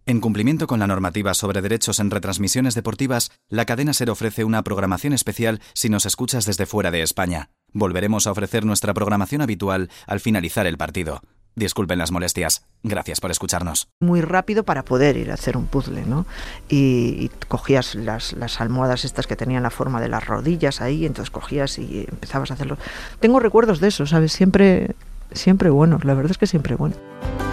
En cumplimiento con la normativa sobre derechos en retransmisiones deportivas, la cadena SER ofrece una programación especial si nos escuchas desde fuera de España. Volveremos a ofrecer nuestra programación habitual al finalizar el partido. Disculpen las molestias. Gracias por escucharnos. Muy rápido para poder ir a hacer un puzzle, ¿no? Y cogías las almohadas estas que tenían la forma de las rodillas ahí, entonces cogías y empezabas a hacerlo. Tengo recuerdos de eso, ¿sabes? Siempre buenos, la verdad es que siempre buenos.